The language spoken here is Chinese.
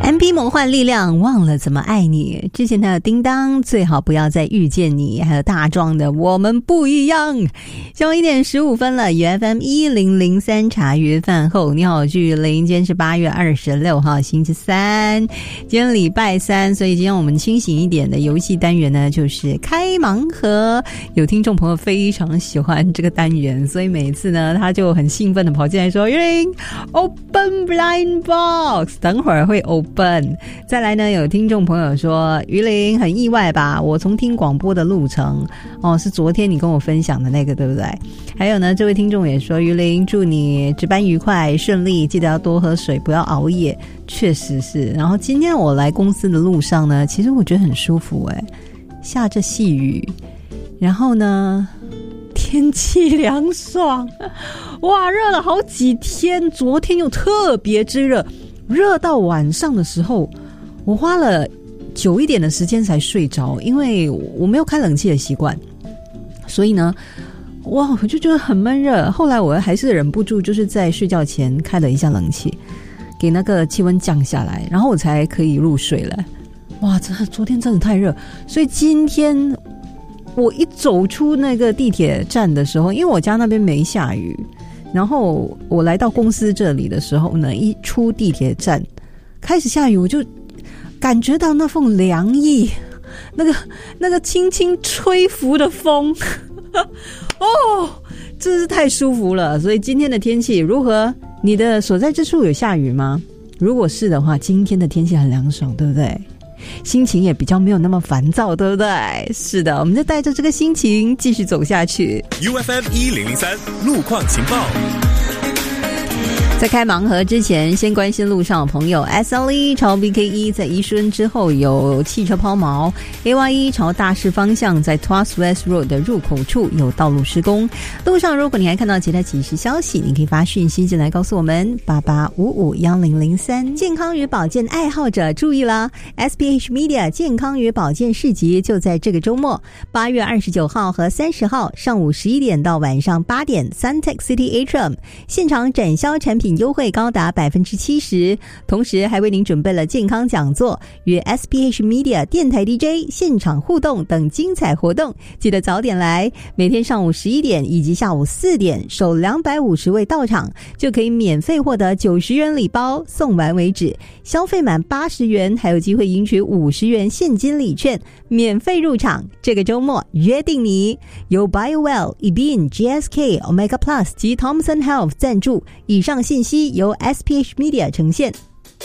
MP 魔幻力量，忘了怎么爱你。之前的叮当，最好不要再遇见你，还有大壮的我们不一样。下午1点15分了，UFM 1003茶余饭后，你好，我是玉玲。今天是8月26号，星期三，今天礼拜三，所以今天我们清醒一点的游戏单元呢，就是开盲盒。有听众朋友非常喜欢这个单元，所以每次呢，他就很兴奋的跑进来说：“玉玲 ，Open Blind Box， 等会儿会 open。”再来呢，有听众朋友说于玲很意外吧，我从听广播的路程是昨天你跟我分享的那个对不对？还有呢，这位听众也说于玲祝你值班愉快顺利，记得要多喝水，不要熬夜。确实是。然后今天我来公司的路上呢，其实我觉得很舒服下着细雨，然后呢天气凉爽，哇，热了好几天，昨天又特别之热，热到晚上的时候我花了久一点的时间才睡着，因为我没有开冷气的习惯，所以呢哇，我就觉得很闷热。后来我还是忍不住就是在睡觉前开了一下冷气，给那个气温降下来，然后我才可以入睡了。哇，昨天真的太热，所以今天我一走出那个地铁站的时候，因为我家那边没下雨，然后我来到公司这里的时候呢，一出地铁站开始下雨，我就感觉到那份凉意，那个轻轻吹拂的风哦，真是太舒服了。所以今天的天气如何？你的所在之处有下雨吗？如果是的话，今天的天气很凉爽，对不对？心情也比较没有那么烦躁，对不对？是的，我们就带着这个心情继续走下去。 UFM 1003路况情报。 在开盲盒之前，先关心路上的朋友。 SLE 朝 BK1 在宜顺之后有汽车抛锚， AY1 朝大市方向在 Tuas West Road 的入口处有道路施工。路上如果你还看到其他即时消息，你可以发讯息进来告诉我们88551003。健康与保健爱好者注意了， SPH Media 健康与保健市集就在这个周末，8月29号和30号上午11点到晚上8点 Suntec City Atrium 现场展销产品优惠高达 70%， 同时还为您准备了健康讲座与 SPH Media 电台 DJ 现场互动等精彩活动，记得早点来。每天上午11点以及下午4点首250位到场就可以免费获得90元礼包，送完为止，消费满80元还有机会赢取50元现金礼券，免费入场。这个周末约定你。由 BioWell、eBean、GSK、Omega Plus 及 Thomson Health 赞助，以上信息由 SPH Media 呈现。